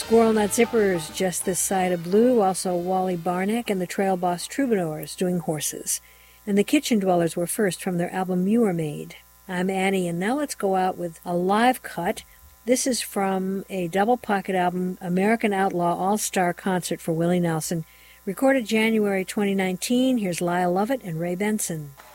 Squirrel Nut Zippers, Just This Side of Blue, also Wally Barneck and the Trail Boss Troubadours doing Horses. And the Kitchen Dwellers were first from their album You Were Made. I'm Annie, and now let's go out with a live cut. This is from a double pocket album, American Outlaw All-Star Concert for Willie Nelson, recorded January 2019. Here's Lyle Lovett and Ray Benson.